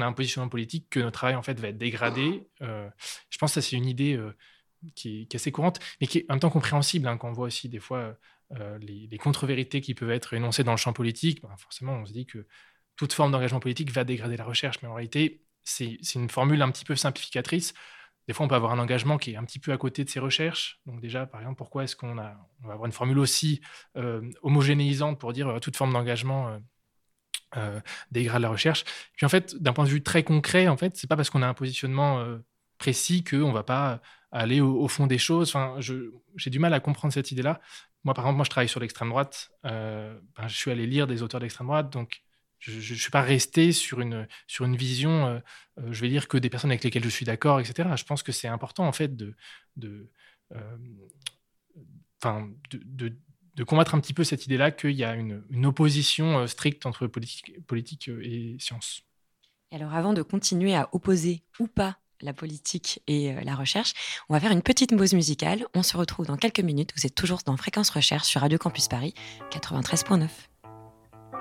a un positionnement politique que notre travail, en fait, va être dégradé. Je pense que ça, c'est une idée qui est assez courante, mais qui est en même temps compréhensible, hein, quand on voit aussi des fois les contre-vérités qui peuvent être énoncées dans le champ politique. Ben, forcément, on se dit que toute forme d'engagement politique va dégrader la recherche, mais en réalité, c'est une formule un petit peu simplificatrice. Des fois, on peut avoir un engagement qui est un petit peu à côté de ses recherches. Donc déjà, par exemple, pourquoi est-ce on va avoir une formule aussi homogénéisante pour dire toute forme d'engagement dégrade la recherche. Puis en fait, d'un point de vue très concret, en fait, c'est pas parce qu'on a un positionnement précis qu'on va pas aller au fond des choses. Enfin, j'ai du mal à comprendre cette idée-là. Moi, par exemple, je travaille sur l'extrême droite. Ben, je suis allé lire des auteurs d'extrême droite, donc je ne suis pas resté sur une vision, je vais dire que des personnes avec lesquelles je suis d'accord, etc. Je pense que c'est important, en fait, de, euh, enfin, de combattre un petit peu cette idée-là qu'il y a une opposition stricte entre politique et science. Et alors, avant de continuer à opposer ou pas la politique et la recherche, on va faire une petite pause musicale. On se retrouve dans quelques minutes. Vous êtes toujours dans Fréquence Recherche sur Radio Campus Paris 93.9.